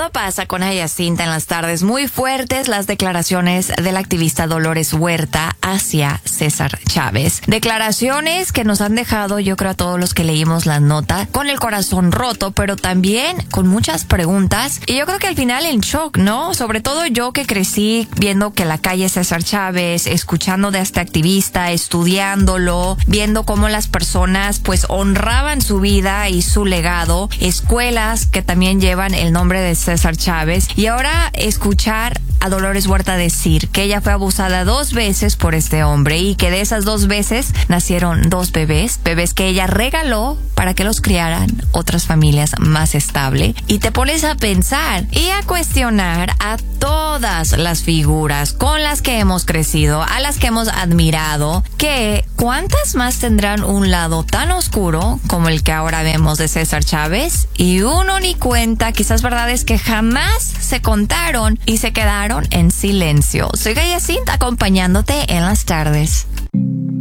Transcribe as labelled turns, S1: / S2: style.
S1: Eso pasa con Jacinta en las tardes. Muy fuertes las declaraciones del activista Dolores Huerta hacia César Chávez. Declaraciones que nos han dejado, yo creo, a todos los que leímos la nota, con el corazón roto, pero también con muchas preguntas. Y yo creo que al final en shock, ¿no? Sobre todo yo que crecí viendo que la calle César Chávez, escuchando de este activista, estudiándolo, viendo cómo las personas pues honraban su vida y su legado, escuelas que también llevan el nombre de César Chávez, y ahora escuchar a Dolores Huerta decir que ella fue abusada 2 veces por este hombre y que de esas 2 veces nacieron 2 bebés que ella regaló para que los criaran otras familias más estable. Y te pones a pensar y a cuestionar a todas las figuras con las que hemos crecido, a las que hemos admirado, que ¿cuántas más tendrán un lado tan oscuro como el que ahora vemos de César Chávez? Y uno ni cuenta, quizás verdades que jamás se contaron y se quedaron en silencio. Soy Jacinta acompañándote en las tardes.